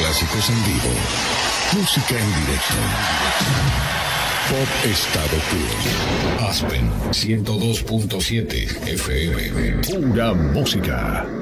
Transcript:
clásicos en vivo. Música en directo. Pop Estado Puro. Aspen 102.7 FM. Pura música.